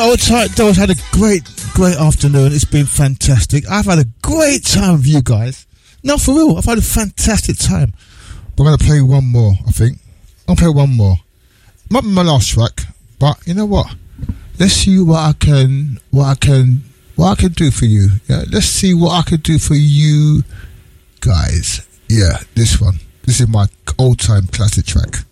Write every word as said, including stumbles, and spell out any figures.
Old tight dolls had a great, great afternoon. It's been fantastic. I've had a great time with you guys. No, for real, I've had a fantastic time. We're gonna play one more, I think. I'll play one more. Might be my last track, but you know what? Let's see what I can, what I can, what I can do for you. Yeah, let's see what I can do for you guys. Yeah, this one. This is my old time classic track.